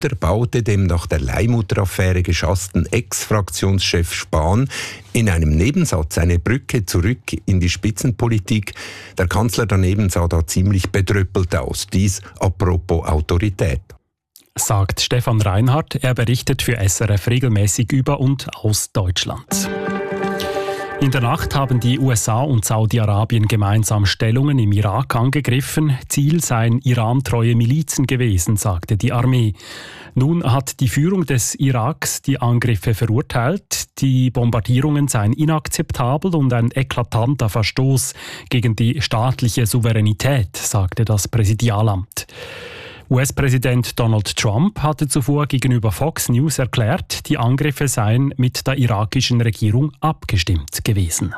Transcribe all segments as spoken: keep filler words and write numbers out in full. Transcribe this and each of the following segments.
Twitter baute dem nach der Leihmutteraffäre geschassten Ex-Fraktionschef Spahn in einem Nebensatz eine Brücke zurück in die Spitzenpolitik. Der Kanzler daneben sah da ziemlich bedröppelt aus. Dies apropos Autorität. Sagt Stefan Reinhardt. Er berichtet für S R F regelmäßig über und aus Deutschland. In der Nacht haben die U S A und Saudi-Arabien gemeinsam Stellungen im Irak angegriffen. Ziel seien irantreue Milizen gewesen, sagte die Armee. Nun hat die Führung des Iraks die Angriffe verurteilt. Die Bombardierungen seien inakzeptabel und ein eklatanter Verstoß gegen die staatliche Souveränität, sagte das Präsidialamt. U S-Präsident Donald Trump hatte zuvor gegenüber Fox News erklärt, die Angriffe seien mit der irakischen Regierung abgestimmt gewesen.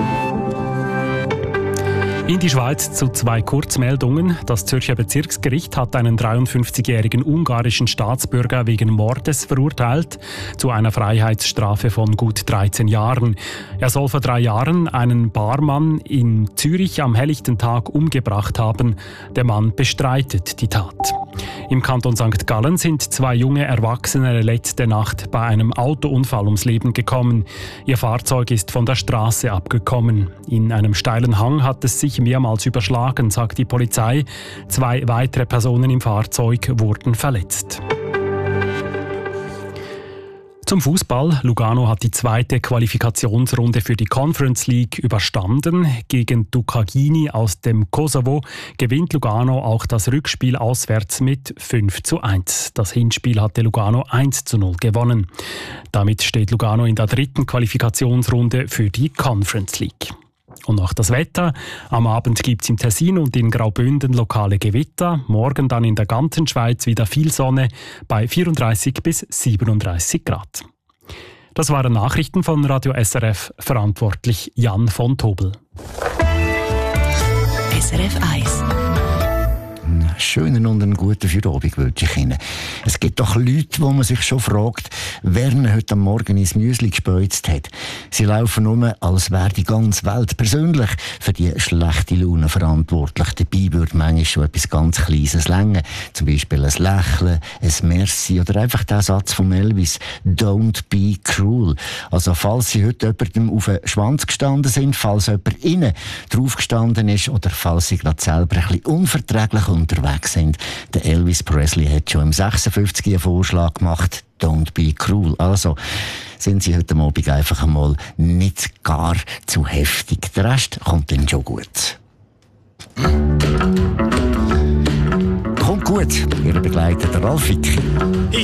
In die Schweiz zu zwei Kurzmeldungen. Das Zürcher Bezirksgericht hat einen dreiundfünfzigjährigen ungarischen Staatsbürger wegen Mordes verurteilt, zu einer Freiheitsstrafe von gut dreizehn Jahren. Er soll vor drei Jahren einen Barmann in Zürich am helllichten Tag umgebracht haben. Der Mann bestreitet die Tat. Im Kanton Sankt Gallen sind zwei junge Erwachsene letzte Nacht bei einem Autounfall ums Leben gekommen. Ihr Fahrzeug ist von der Straße abgekommen. In einem steilen Hang hat es sich mehrmals überschlagen, sagt die Polizei. Zwei weitere Personen im Fahrzeug wurden verletzt. Zum Fußball. Lugano hat die zweite Qualifikationsrunde für die Conference League überstanden. Gegen Dukagini aus dem Kosovo gewinnt Lugano auch das Rückspiel auswärts mit fünf zu eins. Das Hinspiel hatte Lugano eins zu null gewonnen. Damit steht Lugano in der dritten Qualifikationsrunde für die Conference League. Und noch das Wetter. Am Abend gibt es im Tessin und in Graubünden lokale Gewitter. Morgen dann in der ganzen Schweiz wieder viel Sonne bei vierunddreißig bis siebenunddreißig Grad. Das waren Nachrichten von Radio S R F, verantwortlich Jan von Tobel. S R F eins. Einen schönen und einen guten Feierabend wünsche ich Ihnen. Es gibt doch Leute, wo man sich schon fragt, wer ihnen heute am Morgen ins Müsli gespeuzt hat. Sie laufen um, als wäre die ganze Welt persönlich für die schlechte Laune verantwortlich. Dabei würde manchmal schon etwas ganz Kleines länger. Zum Beispiel ein Lächeln, ein Merci oder einfach der Satz von Elvis, «Don't be cruel». Also falls Sie heute jemandem auf den Schwanz gestanden sind, falls jemand Ihnen drauf gestanden ist oder falls Sie gerade selber ein bisschen unverträglich unterwegs sind. Der Elvis Presley hat schon im sechsundfünfzig einen Vorschlag gemacht, «Don't be cruel». Also sind Sie heute Abend einfach einmal nicht gar zu heftig. Der Rest kommt dann schon gut. Kommt gut, Ihr Begleiter, der Ralf Wicki.